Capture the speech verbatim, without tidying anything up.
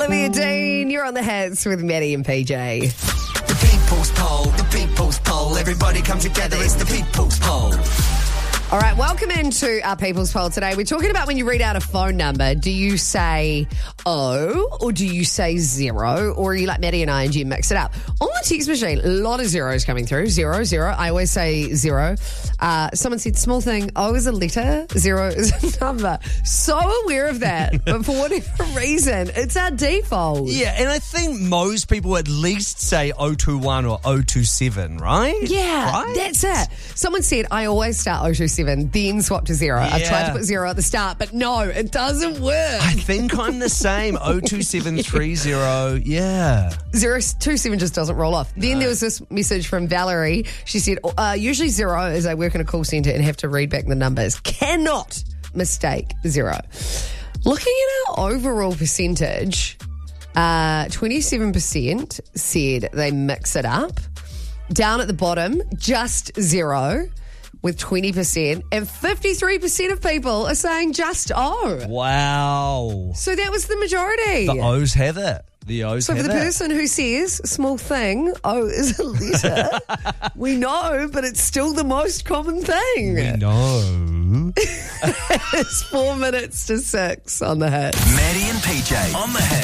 Olivia Dean, you're on the hits with Maddie and P J. The people's poll, the people's poll. Everybody come together, it's the people's poll. All right, welcome into our People's Poll today. We're talking about when you read out a phone number, do you say oh or do you say zero? Or are you like Maddie and I and Jen mix it up? On the text machine, a lot of zeros coming through. Zero, zero. I always say zero. Uh, someone said, small thing, O is a letter, zero is a number. So aware of that, but for whatever reason, it's our default. Yeah, and I think most people at least say oh two one or oh two seven, right? Yeah, right? That's it. Someone said, I always start oh two seven, then swap to zero. Yeah. I've tried to put zero at the start, but no, it doesn't work. I think I'm the same. oh two seven three zero, yeah. zero two seven just doesn't roll off. Then No. there was this message from Valerie. She said, uh, usually zero is I work in a call centre and have to read back the numbers. Cannot mistake zero. Looking at our overall percentage, uh, twenty-seven percent said they mix it up. Down at the bottom, just zero with twenty percent, and fifty-three percent of people are saying just O. Wow. So that was the majority. The O's have it. The O's So have for the it. person who says small thing, O is a letter, we know, but it's still the most common thing. We know. It's four minutes to six on the hit. Maddie and P J on the hit.